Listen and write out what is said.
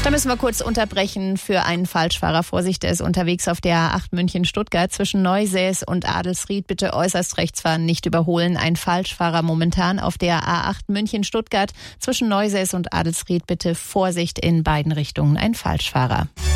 Da müssen wir kurz unterbrechen für einen Falschfahrer. Vorsicht, er ist unterwegs auf der A8 München-Stuttgart zwischen Neusäß und Adelsried. Bitte äußerst rechts fahren, nicht überholen. Ein Falschfahrer momentan auf der A8 München-Stuttgart zwischen Neusäß und Adelsried. Bitte Vorsicht in beiden Richtungen. Ein Falschfahrer.